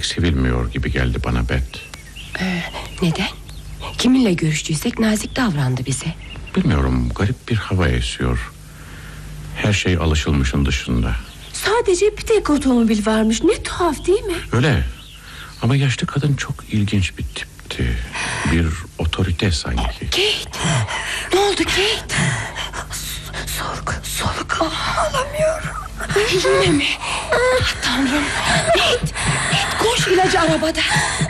sevilmiyor gibi geldi bana Beth. Neden? Kiminle görüştüysek nazik davrandı bize. Bilmiyorum, garip bir hava esiyor. Her şey alışılmışın dışında. Sadece bir tek otomobil varmış. Ne tuhaf değil mi? Öyle. Ama yaşlı kadın çok ilginç bir tipti. Bir otorite sanki. Kate, ne oldu Kate? Soluk alamıyorum. Yine mi? Tanrım. Kate, koş, ilacı arabada.